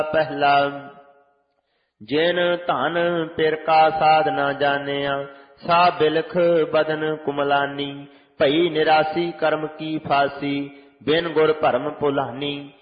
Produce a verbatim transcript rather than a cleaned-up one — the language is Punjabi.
ਪਹਿਲਾ ਜਿਨ ਧਨ ਪਿਰ ਕਾ ਸਾਧ ਨਾ ਜਾਣਿਆ, ਸਾ ਬਿਲਖ ਬਦਨ ਕੁਮਲਾਨੀ। ਭਈ ਨਿਰਾਸੀ ਕਰਮ ਕੀ ਫਾਸੀ, ਬਿਨ ਗੁਰ ਭਰਮ ਭੁਲਾਨੀ।